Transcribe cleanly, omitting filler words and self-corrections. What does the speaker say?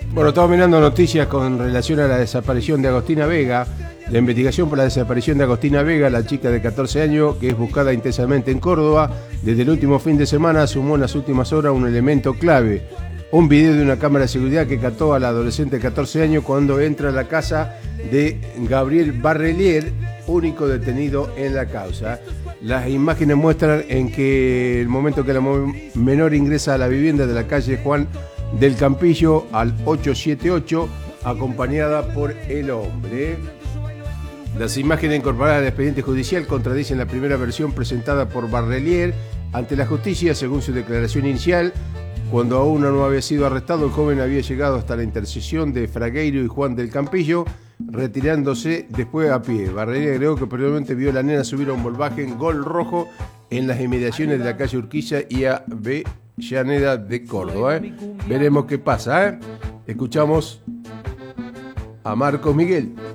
Bueno, estamos mirando noticias con relación a la desaparición de Agostina Vega. La investigación por la desaparición de Agostina Vega, la chica de 14 años que es buscada intensamente en Córdoba, desde el último fin de semana sumó en las últimas horas un elemento clave. Un video de una cámara de seguridad que captó a la adolescente de 14 años cuando entra a la casa de Gabriel Barrelier, único detenido en la causa. Las imágenes muestran en que el momento que la menor ingresa a la vivienda de la calle Juan del Campillo al 878, acompañada por el hombre. Las imágenes incorporadas al expediente judicial contradicen la primera versión presentada por Barrelier ante la justicia. Según su declaración inicial, cuando aún no había sido arrestado, el joven había llegado hasta la intersección de Fragueiro y Juan del Campillo, retirándose después a pie. Barrelier agregó que probablemente vio a la nena subir a un Volkswagen Gol rojo en las inmediaciones de la calle Urquiza y Avellaneda de Córdoba. Veremos qué pasa. Escuchamos a Marcos Miguel.